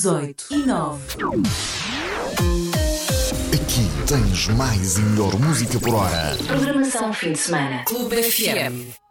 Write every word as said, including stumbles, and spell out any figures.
dezoito e nove. Aqui tens mais e melhor música por hora. Programação fim de semana. Clube F M.